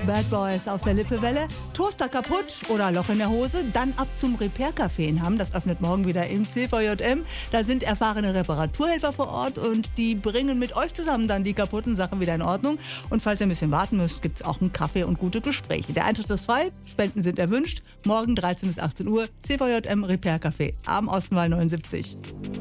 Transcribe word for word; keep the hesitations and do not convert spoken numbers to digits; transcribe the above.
Bad Boys auf der Lippewelle. Toaster kaputt oder Loch in der Hose? Dann ab zum Repair-Café in Hamm. Das öffnet morgen wieder im C V J M. Da sind erfahrene Reparaturhelfer vor Ort und die bringen mit euch zusammen dann die kaputten Sachen wieder in Ordnung. Und falls ihr ein bisschen warten müsst, gibt es auch einen Kaffee und gute Gespräche. Der Eintritt ist frei, Spenden sind erwünscht. Morgen dreizehn bis achtzehn Uhr, C V J M Repair-Café am Ostenwall neunundsiebzig.